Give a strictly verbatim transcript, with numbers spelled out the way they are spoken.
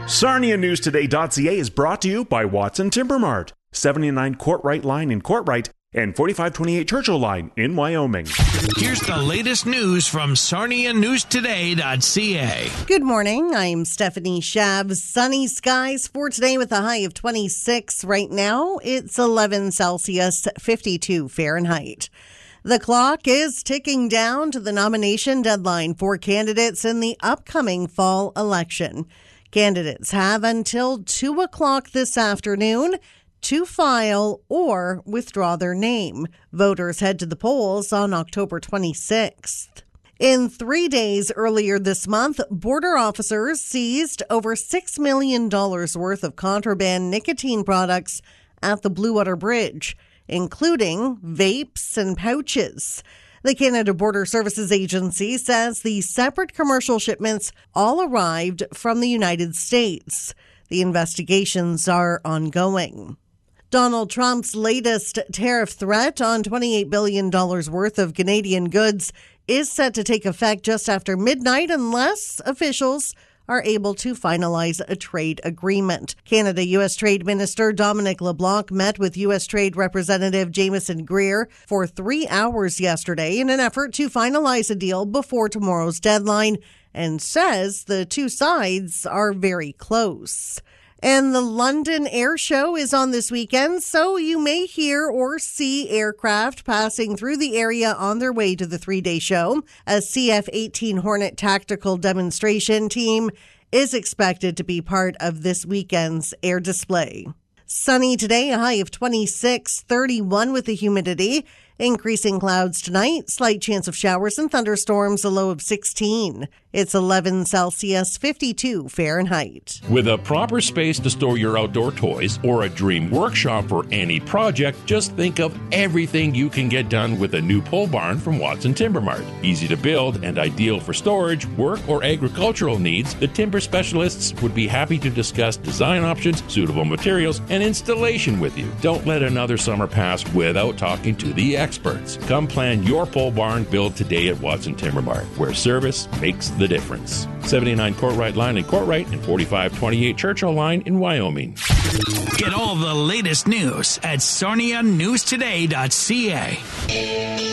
Sarnia News Today dot C A is brought to you by Watson Timber Mart, seventy-nine Courtright Line in Courtright and forty-five twenty-eight Churchill Line in Wyoming. Here's the latest news from Sarnia News Today dot C A. Good morning. I'm Stephanie Shabs. Sunny skies for today with a high of twenty-six. Right now, it's eleven Celsius, fifty-two Fahrenheit. The clock is ticking down to the nomination deadline for candidates in the upcoming fall election. Candidates have until two o'clock this afternoon to file or withdraw their name. Voters head to the polls on October twenty-sixth. In three days earlier this month, border officers seized over six million dollars worth of contraband nicotine products at the Blue Water Bridge, including vapes and pouches. The Canada Border Services Agency says the separate commercial shipments all arrived from the United States. The investigations are ongoing. Donald Trump's latest tariff threat on twenty-eight billion dollars worth of Canadian goods is set to take effect just after midnight unless officials are able to finalize a trade agreement. Canada-U S Trade Minister Dominic LeBlanc met with U S Trade Representative Jameson Greer for three hours yesterday in an effort to finalize a deal before tomorrow's deadline and says the two sides are very close. And the London Air Show is on this weekend, so you may hear or see aircraft passing through the area on their way to the three-day show. A C F eighteen Hornet tactical demonstration team is expected to be part of this weekend's air display. Sunny today, a high of twenty-six, thirty-one with the humidity. Increasing clouds tonight, slight chance of showers and thunderstorms, a low of sixteen. It's eleven Celsius, fifty-two Fahrenheit. With a proper space to store your outdoor toys or a dream workshop for any project, just think of everything you can get done with a new pole barn from Watson Timber Mart. Easy to build and ideal for storage, work, or agricultural needs, the timber specialists would be happy to discuss design options, suitable materials, and installation with you. Don't let another summer pass without talking to the experts. Come plan your pole barn build today at Watson Timber Mart, where service makes the difference. seventy-nine Courtright Line in Courtright and forty-five twenty-eight Churchill Line in Wyoming. Get all the latest news at Sarnia News Today dot C A.